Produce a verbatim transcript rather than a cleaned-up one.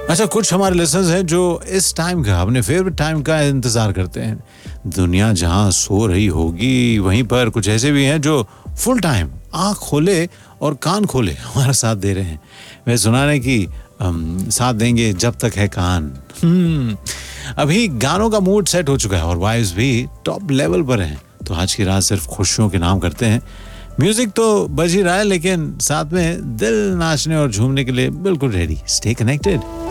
अच्छा, कुछ हमारे लिसनर्स हैं जो इस टाइम का, अपने फेवरेट टाइम का इंतजार करते हैं। दुनिया जहां सो रही होगी वहीं पर कुछ ऐसे भी हैं जो फुल टाइम आंख खोले और कान खोले हमारा साथ दे रहे हैं। वे सुनाने की हम साथ देंगे जब तक है कान। हम्म, अभी गानों का मूड सेट हो चुका है और वाइब्स भी टॉप लेवल पर हैं। तो आज की रात सिर्फ खुशियों के नाम करते हैं। म्यूजिक तो बज ही रहा है, लेकिन साथ में दिल नाचने और झूमने के लिए बिल्कुल रेडी। Stay connected.